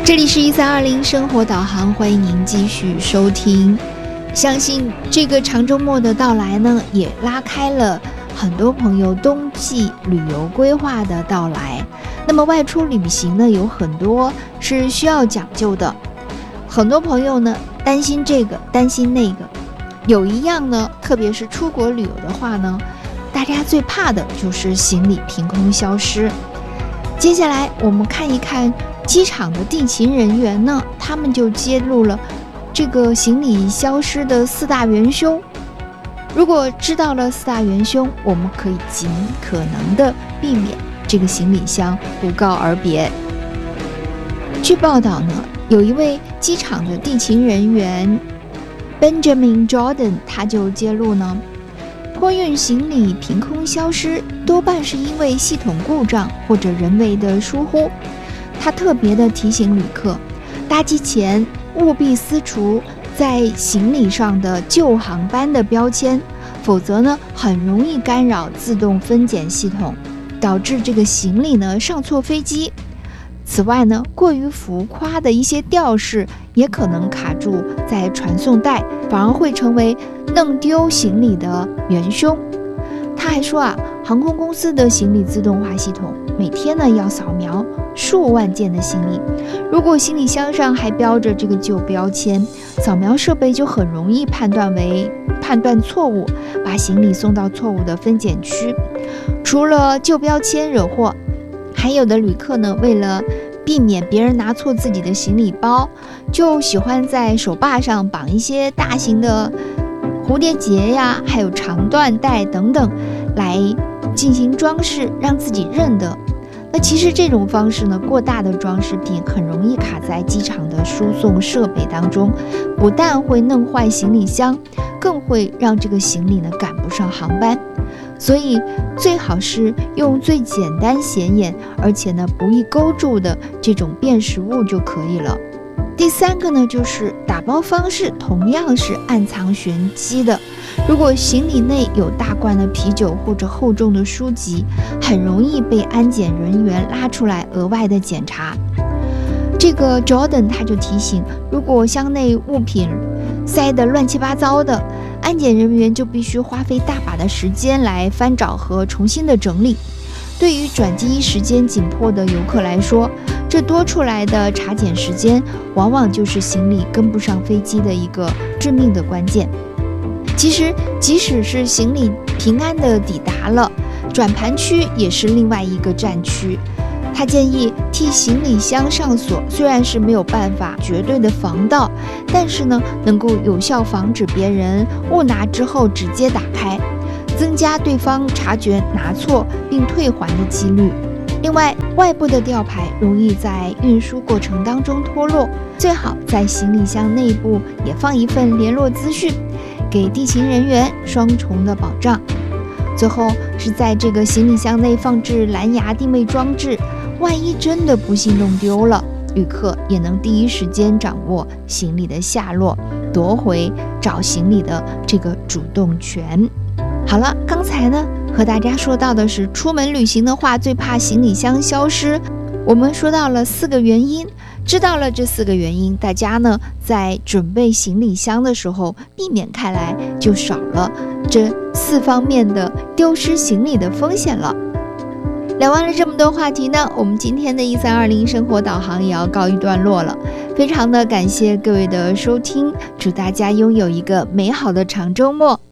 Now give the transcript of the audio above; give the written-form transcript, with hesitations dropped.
这里是1320生活导航，欢迎您继续收听。相信这个长周末的到来呢，也拉开了很多朋友冬季旅游规划的到来。那么外出旅行呢，有很多是需要讲究的，很多朋友呢担心这个担心那个，有一样呢，特别是出国旅游的话呢，大家最怕的就是行李凭空消失。接下来我们看一看机场的地勤人员呢，他们就揭露了这个行李消失的4大元凶。如果知道了4大元凶，我们可以尽可能的避免这个行李箱不告而别。据报道呢，有一位机场的地勤人员 Benjamin Jordan， 他就揭露呢，托运行李凭空消失多半是因为系统故障或者人为的疏忽。他特别的提醒旅客，搭机前务必撕除在行李上的旧航班的标签，否则呢很容易干扰自动分拣系统，导致这个行李呢上错飞机。此外呢，过于浮夸的一些吊饰也可能卡住在传送带，反而会成为弄丢行李的元凶。他还说航空公司的行李自动化系统每天呢要扫描数万件的行李，如果行李箱上还标着这个旧标签，扫描设备就很容易判断错误，把行李送到错误的分拣区。除了旧标签惹祸，还有的旅客呢，为了避免别人拿错自己的行李包，就喜欢在手把上绑一些大型的蝴蝶结呀，还有长缎带等等，来进行装饰，让自己认得。那其实这种方式呢，过大的装饰品很容易卡在机场的输送设备当中，不但会弄坏行李箱，更会让这个行李呢赶不上航班。所以最好是用最简单显眼，而且呢不易勾住的这种辨识物就可以了。第3个呢，就是打包方式同样是暗藏玄机的。如果行李内有大罐的啤酒或者厚重的书籍，很容易被安检人员拉出来额外的检查。这个 Jordan 他就提醒，如果箱内物品塞得乱七八糟的，安检人员就必须花费大把的时间来翻找和重新的整理。对于转机时间紧迫的游客来说，这多出来的查检时间往往就是行李跟不上飞机的一个致命的关键。其实即使是行李平安的抵达了，转盘区也是另外一个战区。他建议替行李箱上锁，虽然是没有办法绝对的防盗，但是呢能够有效防止别人误拿之后直接打开，增加对方察觉拿错并退还的几率。另外，外部的吊牌容易在运输过程当中脱落，最好在行李箱内部也放一份联络资讯，给地勤人员双重的保障。最后是在这个行李箱内放置蓝牙定位装置，万一真的不幸弄丢了，旅客也能第一时间掌握行李的下落，夺回找行李的这个主动权。好了，刚才呢和大家说到的是出门旅行的话最怕行李箱消失，我们说到了4个原因。知道了这4个原因，大家呢在准备行李箱的时候避免开来，就少了这4方面的丢失行李的风险了。聊完了这么多话题呢，我们今天的1320生活导航也要告一段落了。非常的感谢各位的收听，祝大家拥有一个美好的长周末。